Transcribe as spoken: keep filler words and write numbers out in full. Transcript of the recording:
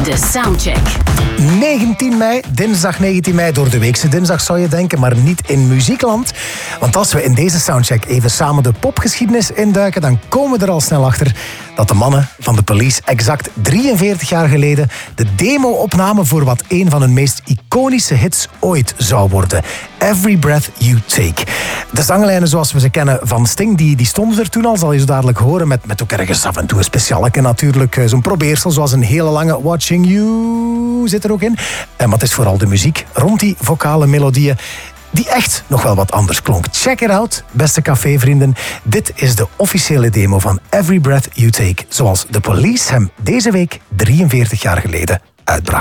De Soundcheck. negentien mei, dinsdag negentien mei, door de weekse dinsdag zou je denken, maar niet in muziekland. Want als we in deze Soundcheck even samen de popgeschiedenis induiken, dan komen we er al snel achter dat de mannen van de Police exact drieënveertig jaar geleden de demo opnamen voor wat een van hun meest iconische hits ooit zou worden. Every Breath You Take. De zanglijnen zoals we ze kennen van Sting, die, die stonden er toen al, zal je zo dadelijk horen, met, met ook ergens af en toe een specialeke natuurlijk. Zo'n probeersel, zoals een hele lange Watching You zit er ook in. Maar het is vooral de muziek rond die vocale melodieën die echt nog wel wat anders klonk. Check it out, beste cafévrienden. Dit is de officiële demo van Every Breath You Take, zoals de Police hem deze week drieënveertig jaar geleden uitbrachten.